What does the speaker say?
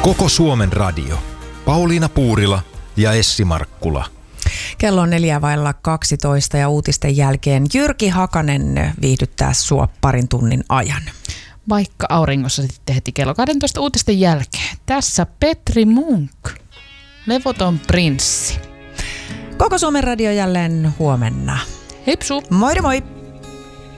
Koko Suomen radio. Pauliina Puurila ja Essi Markkula. Kello on 11:04 ja uutisten jälkeen Jyrki Hakanen viihdyttää sua parin tunnin ajan. Vaikka auringossa sitten heti kello 12 uutisten jälkeen. Tässä Petri Munk, levoton prinssi. Koko Suomen radio jälleen huomenna. Hipsu! Moi moi!